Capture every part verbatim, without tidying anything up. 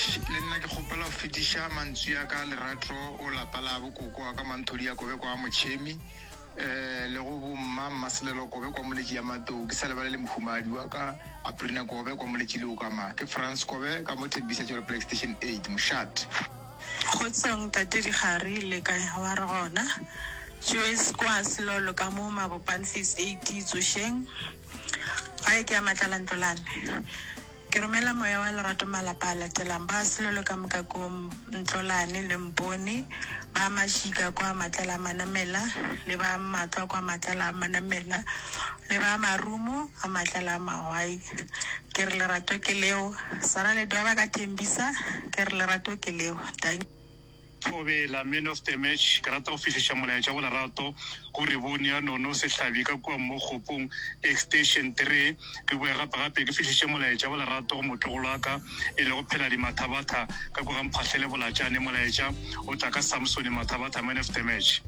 match le nna ke gopela go fetisha mantswe ya ka lerato o lapala bokoko ka manthodi ya kobe kwa mochemi eh le go bomma maselelo kobe kwa moleji ya mato ke sala ba le mkhumadi wa ka aprina kobe kwa moleji le o ka ma ke France kobe ka mo tebisa tšo PlayStation eight mshat go tsong tate di gare le ka wa re gona Joyce kwa selolo ka mo mabopan six eighty tsosheng ai ke amatlalantolane ke romela moya wa lerato malapa a latelang ba selolo ka moka ko ntlolane le mpone ba mashika kwa matla manamela le ba matla kwa matla manamela le ba marumo a matla mawai ke re lerato ke leo sara le doba ka tembisa ke re lerato ke leo thank Kobe la man of the match karata official molaetša go lerato go re bone ya nono se hlabi ka kwa mo gopong extension three ke boya gape gape ke fišitše molaetša go lerato go motlogolo ka e le go phela di mathabatha ka kwa ga mphahlele bolatšane molaetša o tla ka Samson mathabatha man of the match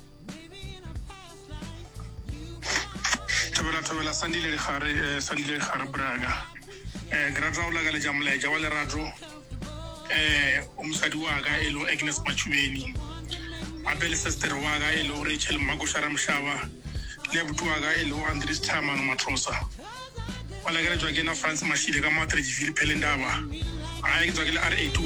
Thabela thabela sandile le gare sandile gare braga eh grata o la ka le ja molaetša wa lerato eh umsadi wa ka elo Agnes Machubeni abele sister wa ka elo Rachel Magoshara Mshaba le butu wa ka elo Andres Thamano Matrosa wala ka jwa ke na France Mashile ka Matreji Philip Pelendaba a ke tswa ke le R eight